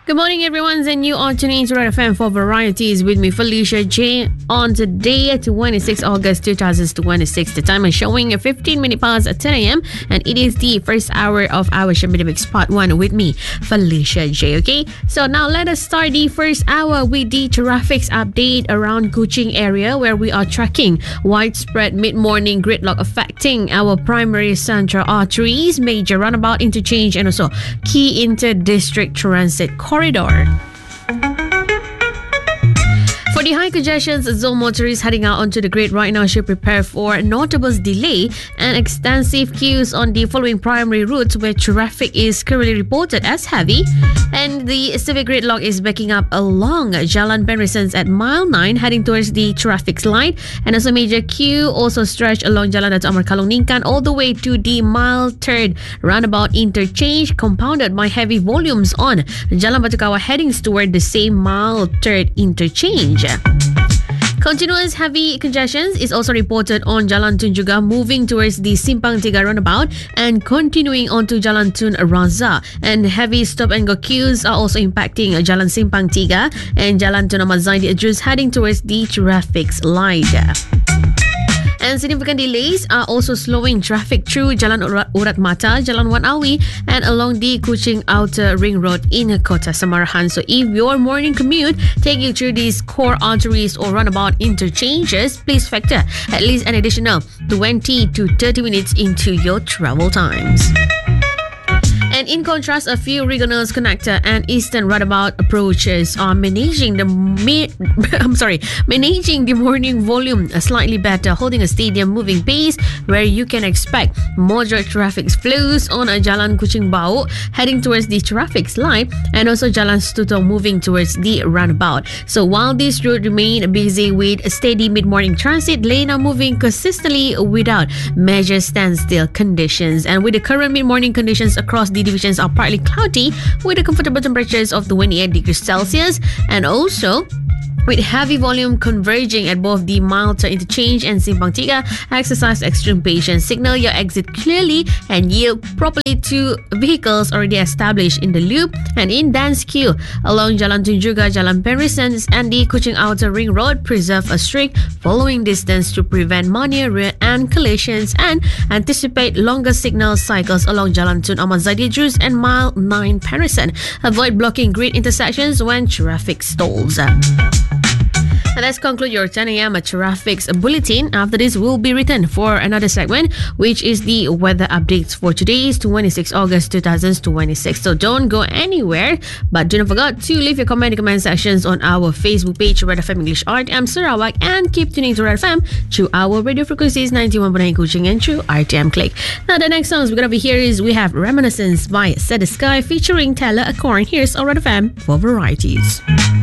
Good morning, everyone, and you are tuning into Red FM for Varieties with me, Felicia J. On today, 26 August 2026, the time is showing 15 minutes past 10 a.m. and it is the first hour of our Shemidamix Part 1 with me, Felicia J. Okay, so now let us start the first hour with the traffic update around Kuching area, where we are tracking widespread mid-morning gridlock affecting our primary central arteries, major roundabout interchange, and also key inter-district transit corridor. For the high congestion zone, motorists heading out onto the grid right now should prepare for notable delay and extensive queues on the following primary routes where traffic is currently reported as heavy. And the severe gridlock is backing up along Jalan Penrisens at mile 9 heading towards the traffic light. And also major queue also stretched along Jalan Dato' Amar Kalong Ningkan all the way to the mile 3rd roundabout interchange, compounded by heavy volumes on Jalan Batu Kawah headings toward the same mile 3rd interchange. Continuous heavy congestion is also reported on Jalan Tun Juga, moving towards the Simpang Tiga roundabout and continuing onto Jalan Tun Razak. And heavy stop and go queues are also impacting Jalan Simpang Tiga and Jalan Tun Ahmad Zaidi Idrus heading towards the traffic light. And significant delays are also slowing traffic through Jalan Urat Mata, Jalan Wan Alwi, and along the Kuching Outer Ring Road in Kota Samarahan. So if your morning commute take you through these core arteries or roundabout interchanges, please factor at least an additional 20 to 30 minutes into your travel times. And in contrast, a few regional connector and eastern roundabout approaches are managing the morning volume slightly better, holding a steady moving pace where you can expect moderate traffic flows on Jalan Kuching Bau heading towards the traffic light and also Jalan Stutong moving towards the roundabout. So while this route remain busy with steady mid-morning transit, lane are moving consistently without major standstill conditions. And with the current mid-morning conditions across the divisions are partly cloudy with the comfortable temperatures of 28 degrees Celsius, and also with heavy volume converging at both the Malta interchange and Simpang Tiga, exercise extreme patience, signal your exit clearly and yield properly to vehicles already established in the loop and in dense queue along Jalan Tun Juga, Jalan Penrisens and the Kuching Outer Ring Road. Preserve a strict following distance to prevent minor rear end collisions and anticipate longer signal cycles along Jalan Tun Ahmad Zaidi Idrus and Mile 9 Penrisen. Avoid blocking grid intersections when traffic stalls. And let's conclude your 10 a.m. traffic bulletin. After this, we'll be written for another segment, which is the weather updates for today's 26 August 2026. So don't go anywhere, but do not forget to leave your comment in the comment sections on our Facebook page, Red FM English RTM Sarawak, and keep tuning to Red FM through our radio frequencies 91.9 Kuching and through RTM Click. Now, the next songs we're going to be here is we have Reminiscence by Set the Sky featuring Taylor Acorn. Here's our Red FM for Varieties.